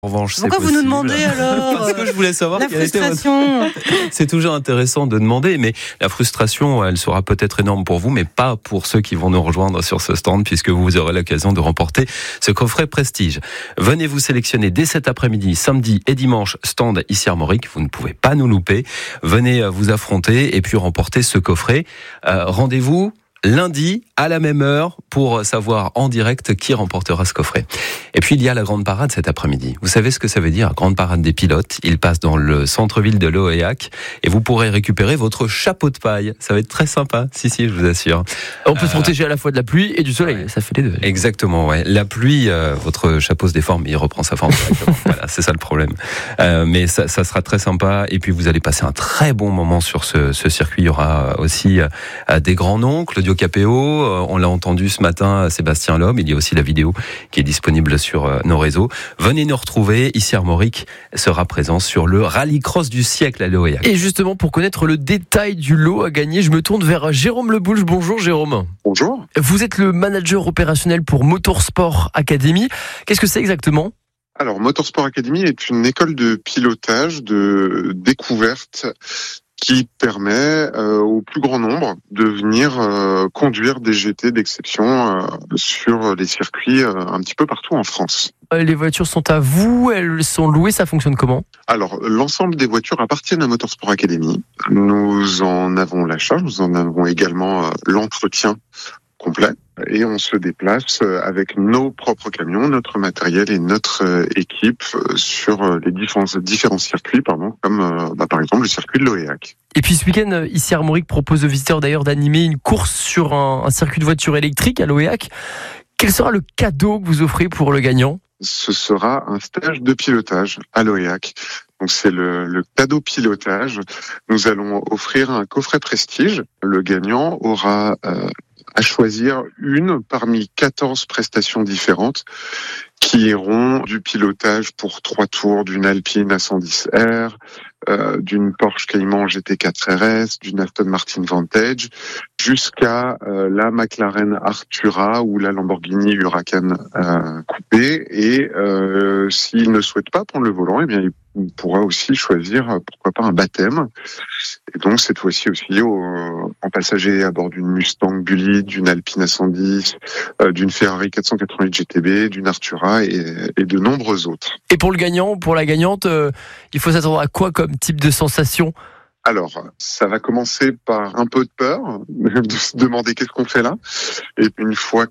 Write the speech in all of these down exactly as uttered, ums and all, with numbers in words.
En revanche, Pourquoi c'est vous nous possible. demandez alors Parce que je voulais savoir la quelle était frustration. votre... C'est toujours intéressant de demander, mais la frustration, elle sera peut-être énorme pour vous, mais pas pour ceux qui vont nous rejoindre sur ce stand, puisque vous aurez l'occasion de remporter ce coffret Prestige. Venez vous sélectionner dès cet après-midi, samedi et dimanche, stand ici à Armorique. Vous ne pouvez pas nous louper. Venez vous affronter et puis remporter ce coffret. Euh, rendez-vous lundi à la même heure pour savoir en direct qui remportera ce coffret. Et puis il y a la grande parade cet après-midi. Vous savez ce que ça veut dire, grande parade des pilotes. Il passe dans le centre-ville de Loéac et vous pourrez récupérer votre chapeau de paille. Ça va être très sympa. Si, si, je vous assure. On peut euh... se protéger à la fois de la pluie et du soleil. Ouais. Ça fait les deux. Exactement, ouais. La pluie, euh, votre chapeau se déforme, il reprend sa forme directement. Voilà, c'est ça le problème. Euh, mais ça, ça sera très sympa. Et puis vous allez passer un très bon moment sur ce, ce circuit. Il y aura aussi euh, des grands-oncles, Claudio Capéo. Euh, on l'a entendu ce matin, Sébastien Loeb. Il y a aussi la vidéo qui est disponible sur euh, nos réseaux. Venez nous retrouver. Ici, Armorique sera présent sur le rallycross du siècle à Loéac. Et justement, pour connaître le détail du lot à gagner, je me tourne vers Jérôme Lebouche. Bonjour Jérôme. Bonjour. Vous êtes le manager opérationnel pour Motorsport Academy. Qu'est-ce que c'est exactement ? Alors, Motorsport Academy est une école de pilotage, de découverte qui permet euh, au plus grand nombre de venir euh, conduire des G T d'exception euh, sur les circuits euh, un petit peu partout en France. Les voitures sont à vous, elles sont louées, ça fonctionne comment ? Alors, l'ensemble des voitures appartiennent à Motorsport Academy. Nous en avons la charge, nous en avons également euh, l'entretien complet et on se déplace avec nos propres camions, notre matériel et notre euh, équipe euh, sur euh, les différents, différents circuits, pardon, comme euh, bah, par exemple le circuit de Loéac. Et puis ce week-end, ici Armorique propose aux visiteurs d'ailleurs d'animer une course sur un, un circuit de voitures électriques à Loéac. Quel sera le cadeau que vous offrez pour le gagnant ? Ce sera un stage de pilotage à Loéac. Donc c'est le, le cadeau pilotage. Nous allons offrir un coffret Prestige. Le gagnant aura euh, à choisir une parmi quatorze prestations différentes qui iront du pilotage pour trois tours d'une Alpine A cent dix R, euh, d'une Porsche Cayman G T quatre R S, d'une Aston Martin Vantage, jusqu'à euh, la McLaren Artura ou la Lamborghini Huracan euh, coupé. Et euh, s'il ne souhaite pas prendre le volant, eh bien il pourra aussi choisir, pourquoi pas, un baptême. Et donc cette fois-ci aussi au, en passager à bord d'une Mustang Bullitt, d'une Alpine A cent dix, euh, d'une Ferrari quatre cent quatre-vingt-huit G T B, d'une Artura et, et de nombreux autres. Et pour le gagnant, pour la gagnante, euh, il faut s'attendre à quoi comme type de sensation ? Alors, ça va commencer par un peu de peur, de se demander qu'est-ce qu'on fait là. Et une fois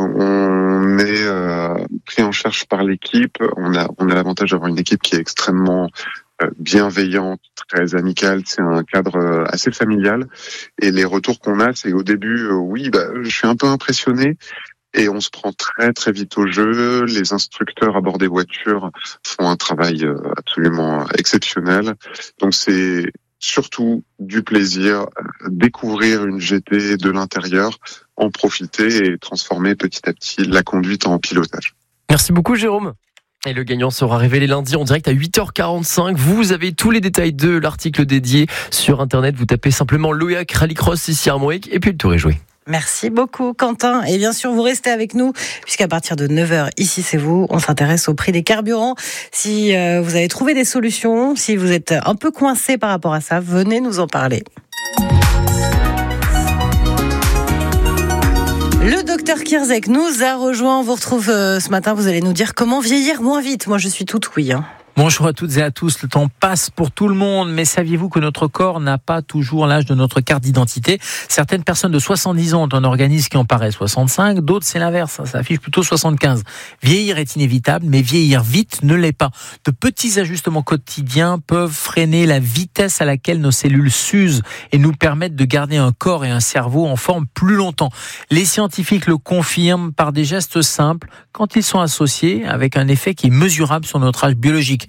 qu'on est euh, pris en charge par l'équipe, on a, on a l'avantage d'avoir une équipe qui est extrêmement euh, bienveillante, très amicale. C'est un cadre assez familial. Et les retours qu'on a, c'est au début, euh, oui, bah, je suis un peu impressionné. Et on se prend très très vite au jeu. Les instructeurs à bord des voitures font un travail absolument exceptionnel. Donc c'est surtout du plaisir, découvrir une G T de l'intérieur, en profiter et transformer petit à petit la conduite en pilotage. Merci beaucoup Jérôme. Et le gagnant sera révélé lundi en direct à huit heures quarante-cinq. Vous avez tous les détails de l'article dédié sur internet. Vous tapez simplement Loéac Rallycross ici à Armorique et puis le tour est joué. Merci beaucoup Quentin. Et bien sûr, vous restez avec nous puisqu'à partir de neuf heures, ici c'est vous, on s'intéresse au prix des carburants. Si euh, vous avez trouvé des solutions, si vous êtes un peu coincé par rapport à ça, venez nous en parler. Le docteur Kierzek nous a rejoint. On vous retrouve euh, ce matin. Vous allez nous dire comment vieillir moins vite. Moi, je suis toute oui. Hein. Bonjour à toutes et à tous. Le temps passe pour tout le monde, mais saviez-vous que notre corps n'a pas toujours l'âge de notre carte d'identité ? Certaines personnes de soixante-dix ans ont un organisme qui en paraît soixante-cinq, d'autres c'est l'inverse, ça affiche plutôt soixante-quinze. Vieillir est inévitable, mais vieillir vite ne l'est pas. De petits ajustements quotidiens peuvent freiner la vitesse à laquelle nos cellules s'usent et nous permettre de garder un corps et un cerveau en forme plus longtemps. Les scientifiques le confirment par des gestes simples quand ils sont associés avec un effet qui est mesurable sur notre âge biologique.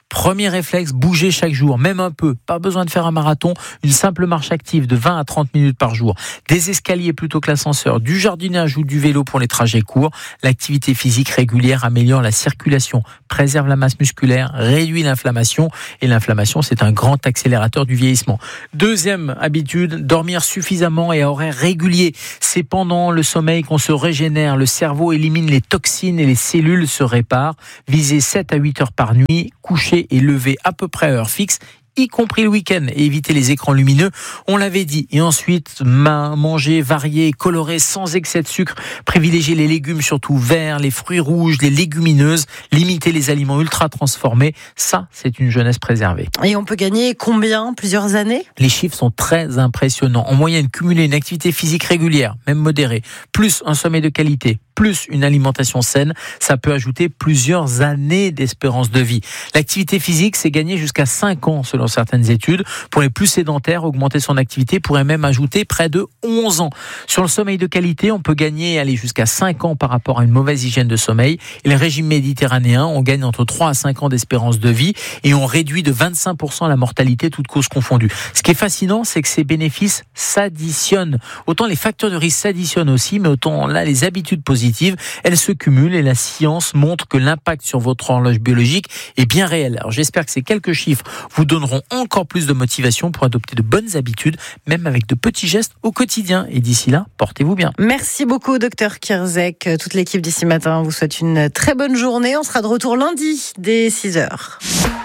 Premier réflexe, bouger chaque jour, même un peu. Pas besoin de faire un marathon, une simple marche active de vingt à trente minutes par jour. Des escaliers plutôt que l'ascenseur, du jardinage ou du vélo pour les trajets courts. L'activité physique régulière améliore la circulation, préserve la masse musculaire, réduit l'inflammation. Et l'inflammation, c'est un grand accélérateur du vieillissement. Deuxième habitude, dormir suffisamment et à horaires réguliers. C'est pendant le sommeil qu'on se régénère. Le cerveau élimine les toxines et les cellules se réparent. Visez sept à huit heures par nuit, coucher et lever à peu près à heure fixe, y compris le week-end, et éviter les écrans lumineux, on l'avait dit. Et ensuite, manger varié, coloré, sans excès de sucre, privilégier les légumes surtout verts, les fruits rouges, les légumineuses, limiter les aliments ultra transformés, ça c'est une jeunesse préservée. Et on peut gagner combien? Plusieurs années? Les chiffres sont très impressionnants. En moyenne, cumuler une activité physique régulière, même modérée, plus un sommeil de qualité, plus une alimentation saine, ça peut ajouter plusieurs années d'espérance de vie. L'activité physique, c'est gagner jusqu'à cinq ans selon certaines études. Pour les plus sédentaires, augmenter son activité pourrait même ajouter près de onze ans. Sur le sommeil de qualité, on peut gagner et aller jusqu'à cinq ans par rapport à une mauvaise hygiène de sommeil. Et le régime méditerranéen, on gagne entre trois à cinq ans d'espérance de vie et on réduit de vingt-cinq pour cent la mortalité, toutes causes confondues. Ce qui est fascinant, c'est que ces bénéfices s'additionnent. Autant les facteurs de risque s'additionnent aussi, mais autant là, les habitudes positives, elles se cumulent et la science montre que l'impact sur votre horloge biologique est bien réel. Alors j'espère que ces quelques chiffres vous donneront encore plus de motivation pour adopter de bonnes habitudes, même avec de petits gestes au quotidien. Et d'ici là, portez-vous bien. Merci beaucoup, docteur Kierzek. Toute l'équipe d'ici matin vous souhaite une très bonne journée. On sera de retour lundi dès six heures.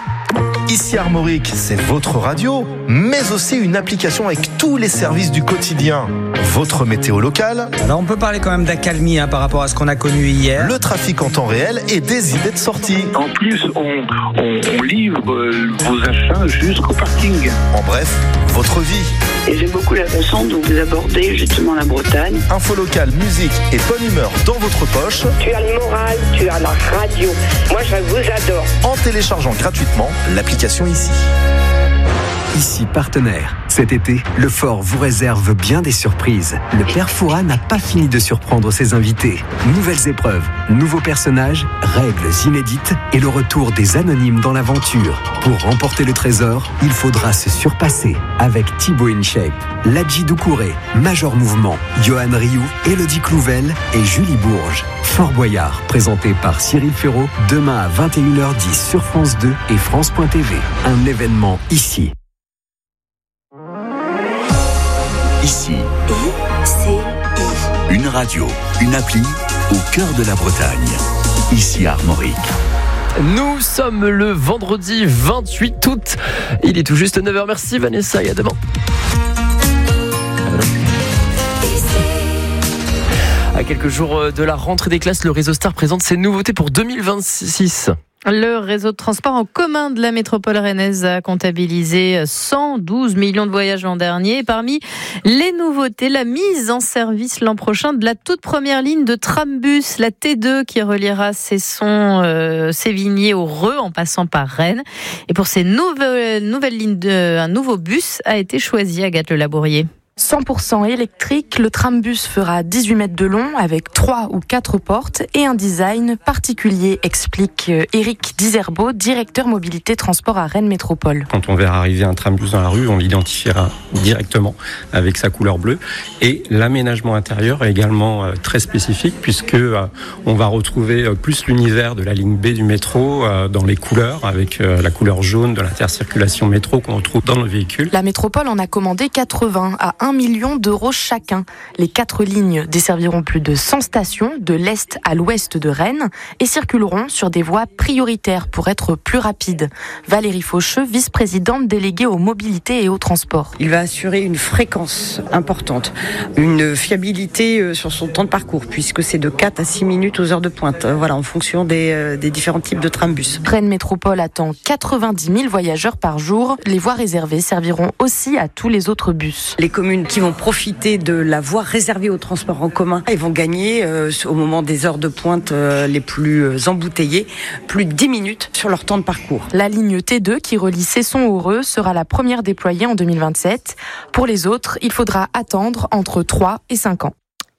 Ici Armorique, c'est votre radio, mais aussi une application avec tous les services du quotidien. Votre météo locale. Alors on peut parler quand même d'accalmie hein, par rapport à ce qu'on a connu hier. Le trafic en temps réel et des idées de sortie. En plus, on, on, on livre euh, vos achats jusqu'au parking. En bref, votre vie. Et j'aime beaucoup la façon dont vous abordez justement la Bretagne. Info locale, musique et bonne humeur dans votre poche. Tu as le moral, tu as la radio. Moi, je vous adore. En téléchargeant gratuitement l'application Ici. Ici partenaire. Cet été, le Fort vous réserve bien des surprises. Le Père Fouras n'a pas fini de surprendre ses invités. Nouvelles épreuves, nouveaux personnages, règles inédites et le retour des anonymes dans l'aventure. Pour remporter le trésor, il faudra se surpasser avec Thibaut InShape, Ladji Doucouré, Major Mouvement, Johan Rioux, Élodie Clouvel et Julie Bourges. Fort Boyard, présenté par Cyril Ferraud, demain à vingt et une heures dix sur France deux et France point T V. Un événement ici. Ici, une radio, une appli au cœur de la Bretagne. Ici Armorique. Nous sommes le vendredi vingt-huit août. Il est tout juste neuf heures. Merci Vanessa et à demain. À quelques jours de la rentrée des classes, le réseau Star présente ses nouveautés pour deux mille vingt-six. Le réseau de transport en commun de la métropole rennaise a comptabilisé cent douze millions de voyages l'an dernier. Et parmi les nouveautés, la mise en service l'an prochain de la toute première ligne de trambus, la T deux, qui reliera Cesson, euh, Sévigné au Reux en passant par Rennes. Et pour ces nouvelles, nouvelles lignes, de, un nouveau bus a été choisi, Agathe Le Labourier. cent pour cent électrique, le trambus fera dix-huit mètres de long avec trois ou quatre portes et un design particulier, explique Éric Dizerbeau, directeur mobilité transport à Rennes Métropole. Quand on verra arriver un trambus dans la rue, on l'identifiera directement avec sa couleur bleue. Et l'aménagement intérieur est également très spécifique puisque on va retrouver plus l'univers de la ligne B du métro dans les couleurs, avec la couleur jaune de l'intercirculation métro qu'on retrouve dans nos véhicules. La métropole en a commandé quatre-vingts à un million d'euros chacun. Les quatre lignes desserviront plus de cent stations de l'est à l'ouest de Rennes et circuleront sur des voies prioritaires pour être plus rapides. Valérie Faucheux, vice-présidente déléguée aux mobilités et aux transports. Il va assurer une fréquence importante, une fiabilité sur son temps de parcours puisque c'est de quatre à six minutes aux heures de pointe, voilà, en fonction des, des différents types de trambus. Rennes Métropole attend quatre-vingt-dix mille voyageurs par jour. Les voies réservées serviront aussi à tous les autres bus. Les communes qui vont profiter de la voie réservée au transport en commun et vont gagner euh, au moment des heures de pointe euh, les plus euh, embouteillées plus de dix minutes sur leur temps de parcours. La ligne T deux qui relie Cesson au Reux sera la première déployée en deux mille vingt-sept. Pour les autres, il faudra attendre entre trois et cinq ans.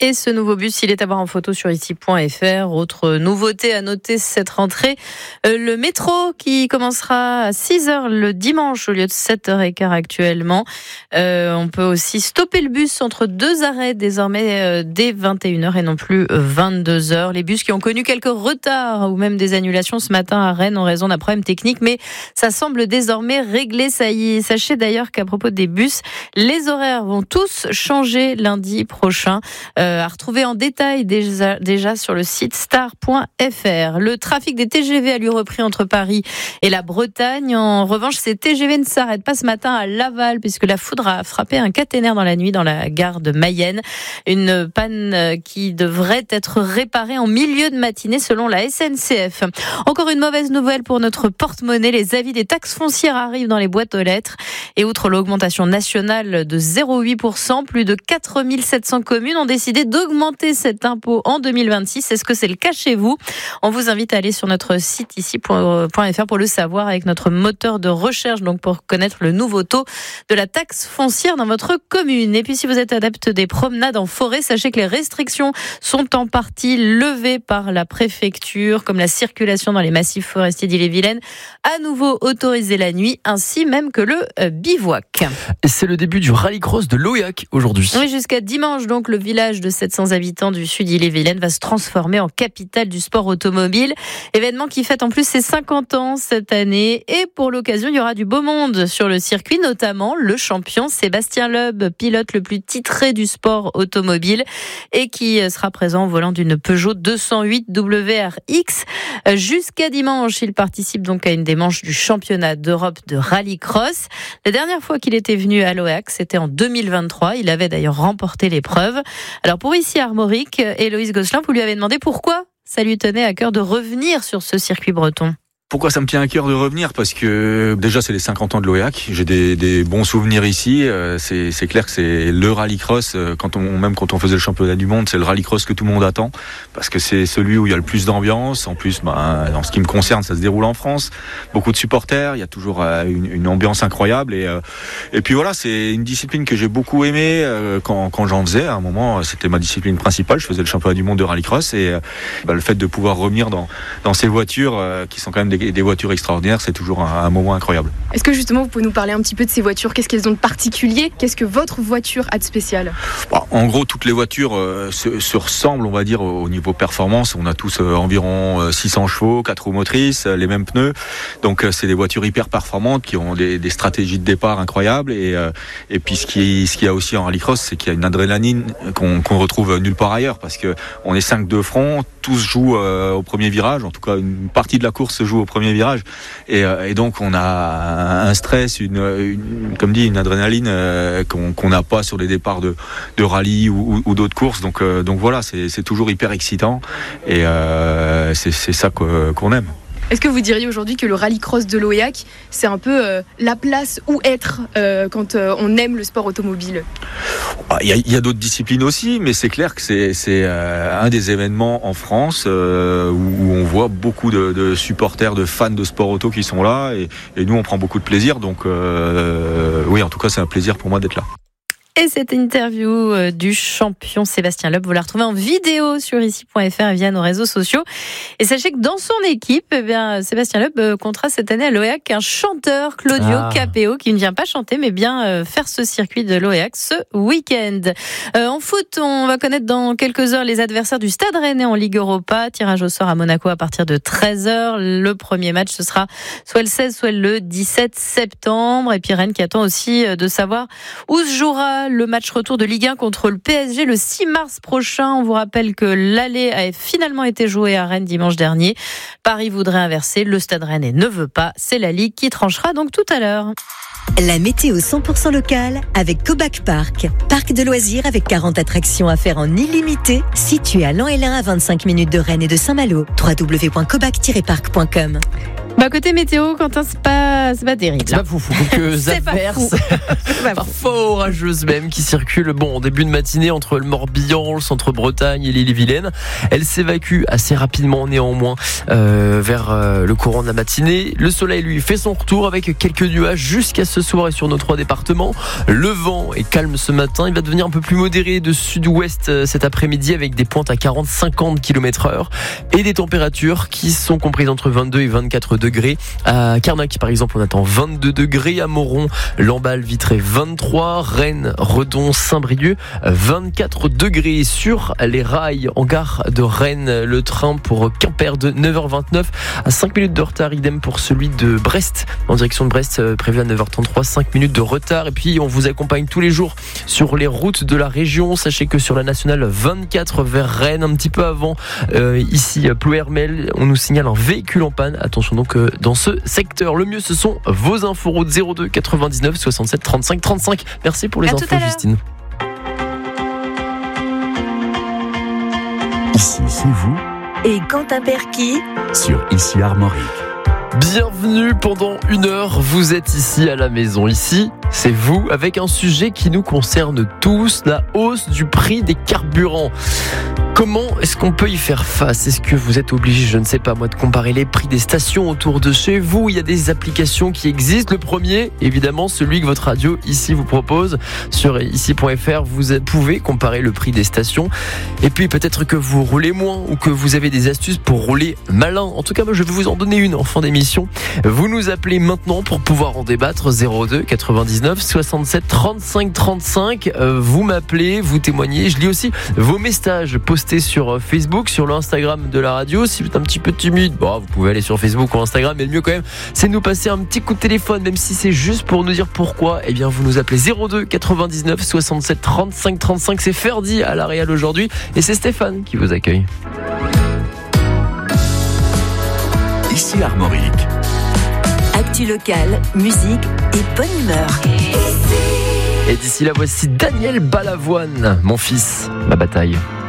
Et ce nouveau bus, il est à voir en photo sur ici point f r. Autre nouveauté à noter cette rentrée, euh, le métro qui commencera à six heures le dimanche au lieu de sept heures quinze actuellement. Euh, on peut aussi stopper le bus entre deux arrêts désormais euh, dès vingt et une heures et non plus vingt-deux heures. Les bus qui ont connu quelques retards ou même des annulations ce matin à Rennes en raison d'un problème technique, mais ça semble désormais réglé. Ça y est. Sachez d'ailleurs qu'à propos des bus, les horaires vont tous changer lundi prochain. Euh, à retrouver en détail déjà, déjà sur le site star point f r. Le trafic des T G V a lui repris entre Paris et la Bretagne. En revanche, ces T G V ne s'arrêtent pas ce matin à Laval puisque la foudre a frappé un caténaire dans la nuit dans la gare de Mayenne. Une panne qui devrait être réparée en milieu de matinée selon la S N C F. Encore une mauvaise nouvelle pour notre porte-monnaie. Les avis des taxes foncières arrivent dans les boîtes aux lettres. Et outre l'augmentation nationale de zéro virgule huit pour cent, plus de quatre mille sept cents communes ont décidé d'augmenter cet impôt en deux mille vingt-six. Est-ce que c'est le cas chez vous ? On vous invite à aller sur notre site ici point f r pour le savoir avec notre moteur de recherche, donc pour connaître le nouveau taux de la taxe foncière dans votre commune. Et puis si vous êtes adepte des promenades en forêt, sachez que les restrictions sont en partie levées par la préfecture, comme la circulation dans les massifs forestiers d'Ille-et-Vilaine, à nouveau autorisée la nuit, ainsi même que le bivouac. Et c'est le début du rallycross de Loyac aujourd'hui. Oui, jusqu'à dimanche, donc, le village de sept cents habitants du sud d'Ille-et-Vilaine va se transformer en capitale du sport automobile. Événement qui fête en plus ses cinquante ans cette année. Et pour l'occasion, il y aura du beau monde sur le circuit, notamment le champion Sébastien Loeb, pilote le plus titré du sport automobile et qui sera présent au volant d'une Peugeot deux cent huit W R X. Jusqu'à dimanche, il participe donc à une des manches du championnat d'Europe de rallycross. La dernière fois qu'il était venu à Loyac, c'était en deux mille vingt-trois. Il avait d'ailleurs remporté l'épreuve. Alors pour ici Armorique, Héloïse Gosselin, vous lui avez demandé pourquoi ça lui tenait à cœur de revenir sur ce circuit breton. Pourquoi ça me tient à cœur de revenir ? Parce que déjà c'est les cinquante ans de Loyac, j'ai des, des bons souvenirs ici, c'est, c'est clair que c'est le rallycross, quand on, même quand on faisait le championnat du monde, c'est le rallycross que tout le monde attend, parce que c'est celui où il y a le plus d'ambiance, en plus ben, en ce qui me concerne ça se déroule en France, beaucoup de supporters, il y a toujours une, une ambiance incroyable, et, et puis voilà, c'est une discipline que j'ai beaucoup aimée quand, quand j'en faisais, à un moment c'était ma discipline principale, je faisais le championnat du monde de rallycross, et ben, le fait de pouvoir revenir dans, dans ces voitures qui sont quand même des des voitures extraordinaires, c'est toujours un, un moment incroyable. Est-ce que justement vous pouvez nous parler un petit peu de ces voitures ? Qu'est-ce qu'elles ont de particulier ? Qu'est-ce que votre voiture a de spécial ? Bon, en gros, toutes les voitures euh, se, se ressemblent, on va dire, au niveau performance. On a tous euh, environ euh, six cents chevaux, quatre roues motrices, euh, les mêmes pneus. Donc euh, c'est des voitures hyper performantes qui ont des, des stratégies de départ incroyables. Et, euh, et puis ce qui, ce qu'il y a aussi en rallycross, c'est qu'il y a une adrénaline qu'on, qu'on retrouve nulle part ailleurs, parce que on est cinq de front, tous jouent euh, au premier virage. En tout cas, une partie de la course se joue au premier virage, et, euh, et donc on a un stress, une, une comme dit, une adrénaline euh, qu'on qu'on n'a pas sur les départs de, de rallye ou, ou, ou d'autres courses. Donc, euh, donc voilà, c'est, c'est toujours hyper excitant, et euh, c'est, c'est ça qu'on aime. Est-ce que vous diriez aujourd'hui que le rallycross de Loyac, c'est un peu euh, la place où être euh, quand euh, on aime le sport automobile ? Il y a, il y a d'autres disciplines aussi, mais c'est clair que c'est, c'est euh, un des événements en France euh, où, où on voit beaucoup de, de supporters, de fans de sport auto qui sont là, et, et nous on prend beaucoup de plaisir. Donc euh, oui, en tout cas c'est un plaisir pour moi d'être là. Et cette interview du champion Sébastien Loeb, vous la retrouvez en vidéo sur ici point f r et via nos réseaux sociaux. Et sachez que dans son équipe, eh bien, Sébastien Loeb comptera cette année à Loyac un chanteur, Claudio ah. Capéo, qui ne vient pas chanter, mais bien faire ce circuit de Loyac ce week-end. Euh, en foot, on va connaître dans quelques heures les adversaires du Stade Rennais en Ligue Europa. Tirage au sort à Monaco à partir de treize heures. Le premier match, ce sera soit le seize, soit le dix-sept septembre. Et puis Rennes qui attend aussi de savoir où se jouera le match retour de Ligue un contre le P S G le six mars prochain. On vous rappelle que l'aller a finalement été joué à Rennes dimanche dernier. Paris voudrait inverser, le Stade Rennais ne veut pas. C'est la Ligue qui tranchera donc tout à l'heure. La météo cent pour cent locale avec Cobac Park. Parc de loisirs avec quarante attractions à faire en illimité, situé à Lan-Hélin à vingt-cinq minutes de Rennes et de Saint-Malo. w w w point cobac tiret parc point com. Bah, côté météo, Quentin, c'est pas, c'est pas terrible. C'est pas fou, quelques averses, parfois orageuses même, qui circulent bon, en début de matinée entre le Morbihan, le centre-Bretagne et l'île-et-Vilaine. Elles s'évacuent assez rapidement néanmoins euh, vers euh, le courant de la matinée. Le soleil, lui, fait son retour avec quelques nuages jusqu'à ce soir et sur nos trois départements. Le vent est calme ce matin, il va devenir un peu plus modéré de sud-ouest euh, cet après-midi avec des pointes à quarante à cinquante kilomètres heure et des températures qui sont comprises entre vingt-deux et vingt-quatre degrés. À Carnac, par exemple, on attend vingt-deux degrés. À Moron, Lamballe, Vitré, vingt-trois. Rennes, Redon, Saint-Brieuc, vingt-quatre degrés. Sur les rails en gare de Rennes, le train pour Quimper de neuf heures vingt-neuf à cinq minutes de retard. Idem pour celui de Brest, en direction de Brest, prévu à neuf heures trente-trois, cinq minutes de retard. Et puis, on vous accompagne tous les jours sur les routes de la région. Sachez que sur la nationale vingt-quatre vers Rennes, un petit peu avant, euh, ici, Plouermel, on nous signale un véhicule en panne. Attention donc euh, dans ce secteur. Le mieux, ce sont vos infos routes zéro deux quatre-vingt-dix-neuf soixante-sept trente-cinq trente-cinq. Merci pour les à infos, Justine. Ici, c'est vous. Et Quentin Perky Sur Ici Armorique. Bienvenue pendant une heure, vous êtes ici à la maison. Ici, c'est vous, avec un sujet qui nous concerne tous, la hausse du prix des carburants. Comment est-ce qu'on peut y faire face ? Est-ce que vous êtes obligé, je ne sais pas moi, de comparer les prix des stations autour de chez vous ? Il y a des applications qui existent. Le premier, évidemment, celui que votre radio ici vous propose. Sur ici point f r, vous pouvez comparer le prix des stations. Et puis peut-être que vous roulez moins ou que vous avez des astuces pour rouler malin. En tout cas, moi, je vais vous en donner une en fin d'émission. Vous nous appelez maintenant pour pouvoir en débattre. zéro deux quatre-vingt-dix-neuf soixante-sept trente-cinq trente-cinq. Euh, vous m'appelez, vous témoignez. Je lis aussi vos messages postés sur Facebook, sur l'Instagram de la radio. Si vous êtes un petit peu timide, bon, vous pouvez aller sur Facebook ou Instagram, mais le mieux quand même, c'est de nous passer un petit coup de téléphone, même si c'est juste pour nous dire pourquoi. Eh bien, vous nous appelez zéro deux quatre-vingt-dix-neuf soixante-sept trente-cinq trente-cinq. C'est Ferdi à la Réal aujourd'hui et c'est Stéphane qui vous accueille. Ici Armorique. Actu locale, musique et bonne humeur. Et d'ici là, voici Daniel Balavoine, mon fils, ma bataille.